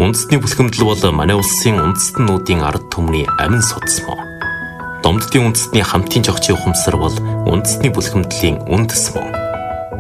Үндэсний бүлгэмдэл бол манай улсын үндэстнүүдийн ард түмний амин судас мөн. Домддын үндэстний хамтын жогчийн ухамсар бол үндэсний бүлгэмдлийн үндэс мөн.